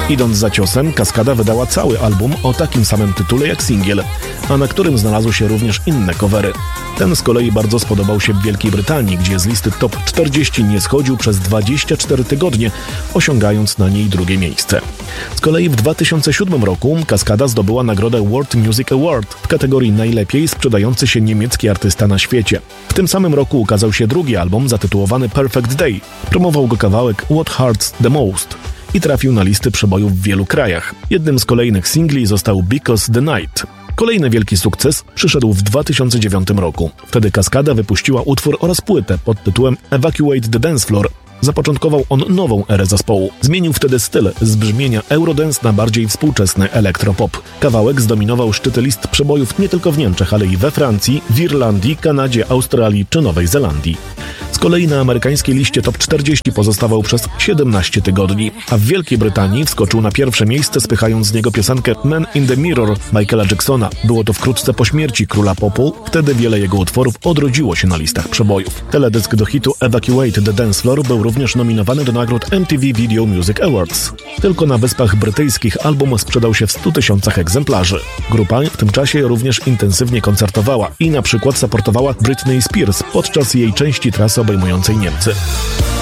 Idąc za ciosem, Kaskada wydała cały album o takim samym tytule jak singiel, a na którym znalazły się również inne covery. Ten z kolei bardzo spodobał się w Wielkiej Brytanii, gdzie z listy top 40 nie schodził przez 24 tygodnie, osiągając na niej drugie miejsce. Z kolei w 2007 roku Kaskada zdobyła nagrodę World Music Award w kategorii najlepiej sprzedający się niemiecki artysta na świecie. W tym samym roku ukazał się drugi album zatytułowany Perfect Day. Promował go kawałek What Hurts the Most i trafił na listy przebojów w wielu krajach. Jednym z kolejnych singli został Because the Night. Kolejny wielki sukces przyszedł w 2009 roku. Wtedy Kaskada wypuściła utwór oraz płytę pod tytułem Evacuate the Dance Floor. Zapoczątkował on nową erę zespołu. Zmienił wtedy styl z brzmienia Eurodance na bardziej współczesny elektropop. Kawałek zdominował szczyty list przebojów nie tylko w Niemczech, ale i we Francji, w Irlandii, Kanadzie, Australii czy Nowej Zelandii. Z kolei na amerykańskiej liście top 40 pozostawał przez 17 tygodni, a w Wielkiej Brytanii wskoczył na pierwsze miejsce, spychając z niego piosenkę Man in the Mirror Michaela Jacksona. Było to wkrótce po śmierci króla popu, wtedy wiele jego utworów odrodziło się na listach przebojów. Teledysk do hitu Evacuate the Dance Floor był również nominowany do nagród MTV Video Music Awards. Tylko na Wyspach Brytyjskich album sprzedał się w 100 000 egzemplarzy. Grupa w tym czasie również intensywnie koncertowała i na przykład supportowała Britney Spears podczas jej części trasy obejmującej Niemcy.